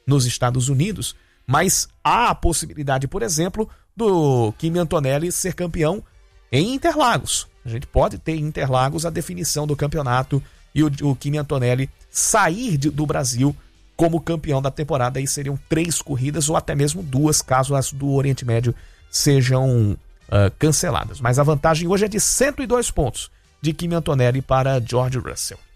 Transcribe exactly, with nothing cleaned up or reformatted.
nos Estados Unidos, mas há a possibilidade, por exemplo, do Kimi Antonelli ser campeão em Interlagos. A gente pode ter em Interlagos a definição do campeonato e o, o Kimi Antonelli sair de, do Brasil como campeão da temporada. Aí seriam três corridas ou até mesmo duas, caso as do Oriente Médio sejam uh, canceladas. Mas a vantagem hoje é de cento e dois pontos de Kimi Antonelli para George Russell.